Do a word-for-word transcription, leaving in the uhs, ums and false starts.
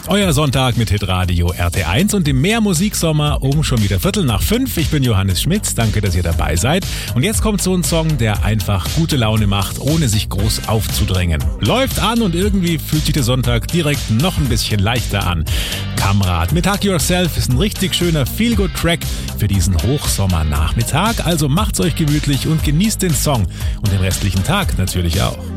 Euer Sonntag mit Hitradio R T eins und dem Mehr Musiksommer um schon wieder Viertel nach fünf. Ich bin Johannes Schmitz, danke, dass ihr dabei seid. Und jetzt kommt so ein Song, der einfach gute Laune macht, ohne sich groß aufzudrängen. Läuft an und irgendwie fühlt sich der Sonntag direkt noch ein bisschen leichter an. Kamrat mit Hug Yourself ist ein richtig schöner Feel-Good-Track für diesen Hochsommernachmittag. Also macht's euch gemütlich und genießt den Song und den restlichen Tag natürlich auch.